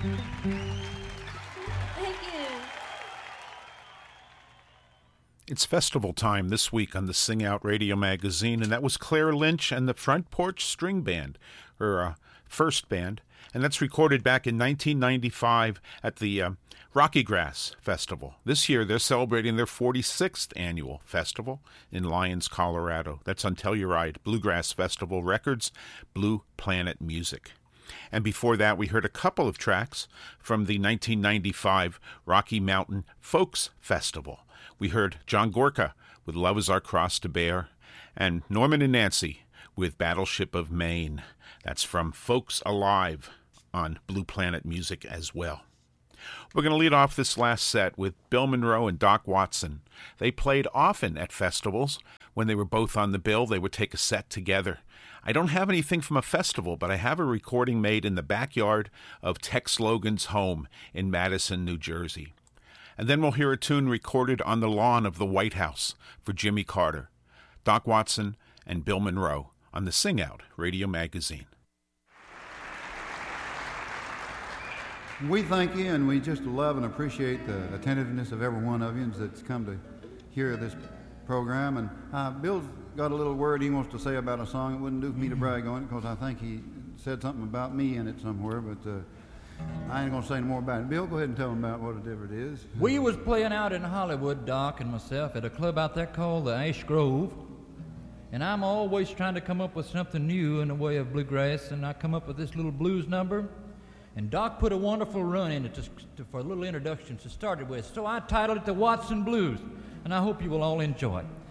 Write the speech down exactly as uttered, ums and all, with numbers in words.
Thank you. It's festival time this week on the Sing Out Radio Magazine, and that was Claire Lynch and the Front Porch String Band, her uh, first band, and that's recorded back in nineteen ninety-five at the uh, Rocky Grass Festival. This year, they're celebrating their forty-sixth annual festival in Lyons, Colorado. That's on Telluride Bluegrass Festival Records, Blue Planet Music. And before that, we heard a couple of tracks from the nineteen ninety-five Rocky Mountain Folks Festival. We heard John Gorka with Love Is Our Cross to Bear, and Norman and Nancy with Battleship of Maine. That's from Folks Alive on Blue Planet Music as well. We're going to lead off this last set with Bill Monroe and Doc Watson. They played often at festivals. When they were both on the bill, they would take a set together. I don't have anything from a festival, but I have a recording made in the backyard of Tex Logan's home in Madison, New Jersey. And then we'll hear a tune recorded on the lawn of the White House for Jimmy Carter. Doc Watson and Bill Monroe on the Sing Out Radio Magazine. We thank you, and we just love and appreciate the attentiveness of every one of you that's come to hear this program. And uh, Bill's got a little word he wants to say about a song. It wouldn't do for me to brag on it because I think he said something about me in it somewhere, but uh, I ain't going to say any more about it. Bill, go ahead and tell them about whatever it is. We was playing out in Hollywood, Doc and myself, at a club out there called the Ash Grove. And I'm always trying to come up with something new in the way of bluegrass, and I come up with this little blues number. And Doc put a wonderful run in it to, to, for a little introduction to start it with. So I titled it the Watson Blues, and I hope you will all enjoy it.